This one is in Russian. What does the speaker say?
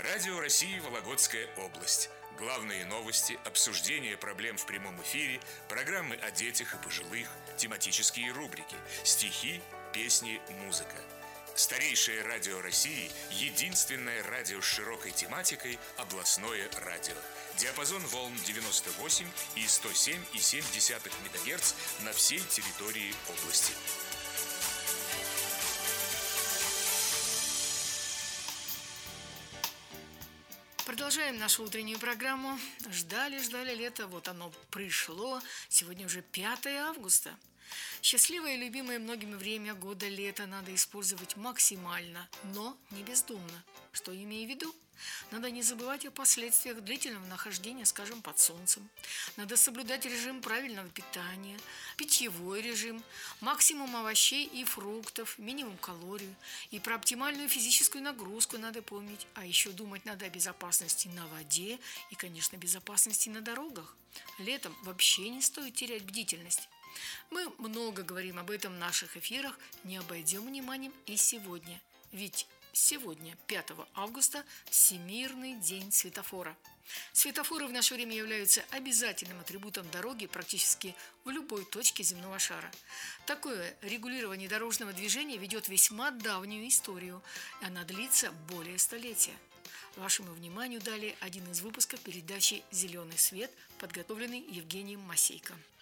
Радио России Вологодская область. Главные новости, обсуждение проблем в прямом эфире, программы о детях и пожилых, тематические рубрики, стихи, песни, музыка. Старейшее радио России – единственное радио с широкой тематикой – областное радио. Диапазон волн 98 и 107,7 МГц на всей территории области. Продолжаем нашу утреннюю программу. Ждали лето, вот оно пришло. Сегодня уже 5 августа. Счастливое и любимое многими время года лето надо использовать максимально, но не бездумно. Что имею в виду? Надо не забывать о последствиях длительного нахождения, скажем, под солнцем. Надо соблюдать режим правильного питания, питьевой режим, максимум овощей и фруктов, минимум калорий. И про оптимальную физическую нагрузку надо помнить. А еще думать надо о безопасности на воде и, конечно, безопасности на дорогах. Летом вообще не стоит терять бдительность. Мы много говорим об этом в наших эфирах, не обойдем вниманием и сегодня. Ведь сегодня, 5 августа, Всемирный день светофора. Светофоры в наше время являются обязательным атрибутом дороги практически в любой точке земного шара. Такое регулирование дорожного движения ведет весьма давнюю историю, и она длится более столетия. Вашему вниманию далее один из выпусков передачи «Зеленый свет», подготовленный Евгением Масейко.